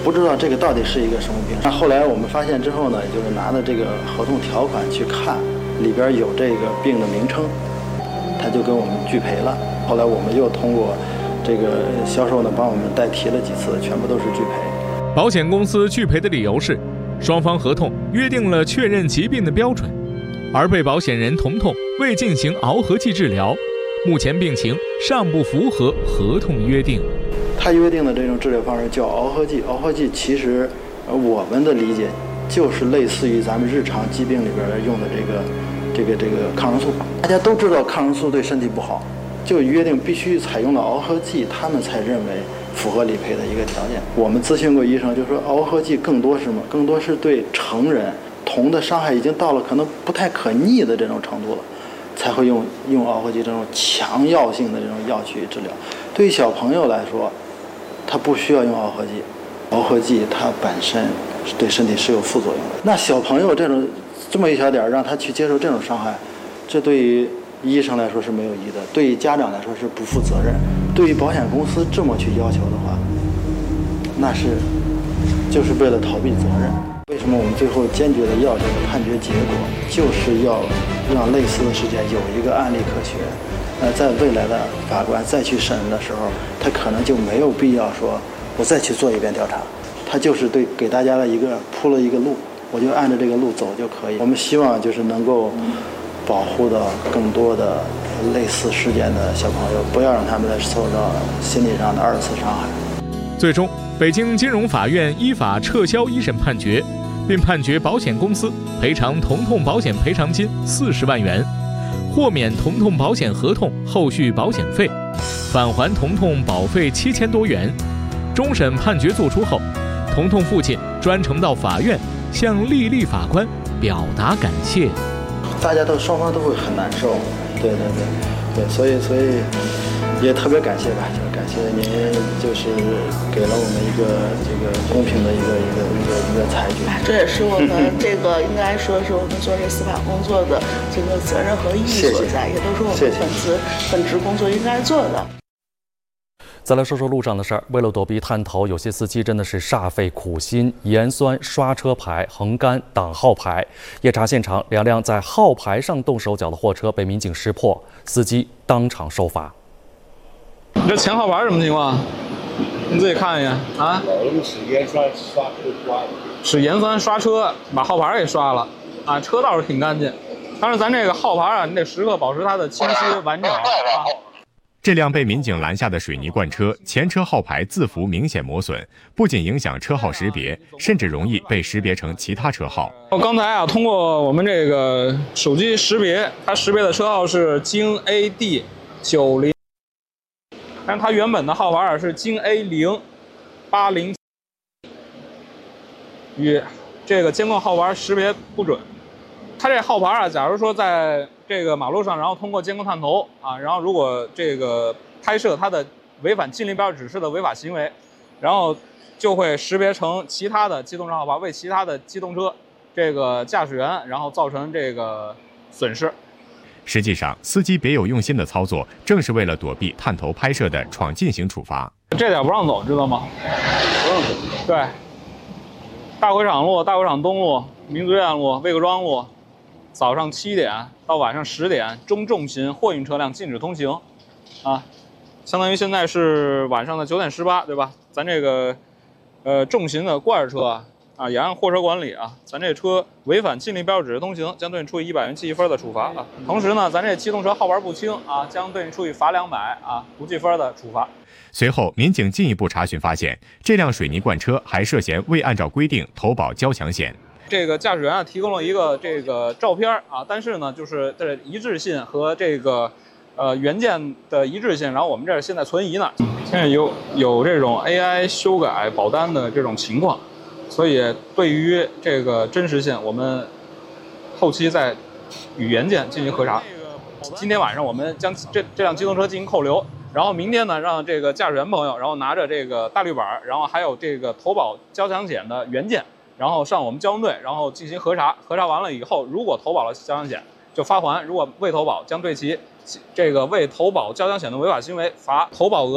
不知道这个到底是一个什么病。那后来我们发现之后呢，就是拿着这个合同条款去看，里边有这个病的名称，他就跟我们拒赔了。后来我们又通过这个销售呢帮我们代提了几次，全部都是拒赔。 保险公司拒赔的理由是，双方合同约定了确认疾病的标准，而被保险人彤彤未进行螯合剂治疗，目前病情尚不符合合同约定。 他约定的这种治疗方式叫螯合剂，螯合剂其实我们的理解就是类似于咱们日常疾病里边用的这个抗生素。大家都知道抗生素对身体不好，就约定必须采用了螯合剂，他们才认为符合理赔的一个条件。我们咨询过医生，就说螯合剂更多是什么？更多是对成人铜的伤害已经到了可能不太可逆的这种程度了，才会用螯合剂这种强药性的这种药去治疗。对于小朋友来说，他不需要用螯合剂，螯合剂它本身对身体是有副作用的。那小朋友这么一小点让他去接受这种伤害，这对于医生来说是没有益的，对于家长来说是不负责任。对于保险公司这么去要求的话，那就是为了逃避责任。为什么我们最后坚决的要这个判决结果，就是要让类似的事件有一个案例可循。在未来的法官再去审的时候，他可能就没有必要说我再去做一遍调查，他就是给大家铺了一个路，我就按照这个路走就可以。我们希望就是能够保护到更多的类似事件的小朋友，不要让他们再受到心理上的二次伤害。 最终，北京金融法院依法撤销一审判决，并判决保险公司赔偿彤彤保险赔偿金40万元，豁免彤彤保险合同后续保险费，返还彤彤保费7000多元。终审判决作出后，彤彤父亲专程到法院向丽丽法官表达感谢。 大家双方都会很难受，对，所以也特别感谢吧，就是感谢您，就是给了我们一个这个公平的一个裁决。 这也是我们这个应该说是我们做这司法工作的这个责任和意义所在，也都是我们本职工作应该做的。 再来说说路上的事儿。为了躲避探头，有些司机真的是煞费苦心，盐酸刷车牌、横杆挡号牌。夜查现场，两辆在号牌上动手脚的货车被民警识破，司机当场受罚。 你这前号牌什么情况？你自己看一眼啊。 使盐酸刷车刷的。 使盐酸刷车，把号牌给刷了啊，车倒是挺干净，但是咱这个号牌啊，你得时刻保持它的清晰完整啊。 这辆被民警拦下的水泥罐车，前车号牌字符明显磨损，不仅影响车号识别，甚至容易被识别成其他车号。 刚才啊，通过我们这个手机识别，它识别的车号是京 AD 90，但是它原本的号牌啊是京 A080，与这个监控号牌识别不准。它这号牌啊，假如说在这个马路上，然后通过监控探头啊，然后如果这个拍摄它的违反近邻标志指示的违法行为，然后就会识别成其他的机动车号牌，为其他的机动车这个驾驶员，然后造成这个损失。 实际上，司机别有用心的操作，正是为了躲避探头拍摄的闯进型处罚。 这点不让走，知道吗？不让走。对，大会场路、大会场东路、民族院路、魏各庄路。早上7点到晚上10点，中重型货运车辆禁止通行，啊，相当于现在是晚上的9点18，对吧？咱这个重型的罐车啊，也按货车管理啊，咱这车违反近邻标志指示通行，将对你处以100元记1分的处罚啊。同时呢，咱这机动车号牌不清啊，将对你处以罚200啊，不记分的处罚。 随后，民警进一步查询发现，这辆水泥罐车还涉嫌未按照规定投保交强险。 这个驾驶员啊提供了一个这个照片啊，但是呢，就是这一致性和这个原件的一致性，然后我们这儿现在存疑呢，现在有这种 AI 修改保单的这种情况，所以对于这个真实性，我们后期再与原件进行核查。今天晚上我们将这辆机动车进行扣留，然后明天呢，让这个驾驶员朋友，然后拿着这个大绿板，然后还有这个投保交强险的原件。然后上我们交通队，然后进行核查。核查完了以后，如果投保了交强险，就发还；如果未投保，将对其这个未投保交强险的违法行为罚投保额